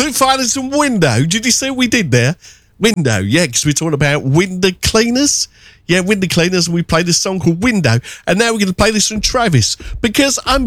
Luke Finance and Window. Did you see what we did there? Window, yeah, because we're talking about window cleaners. Yeah, window cleaners, and we played this song called Window. And now we're going to play this from Travis, because I'm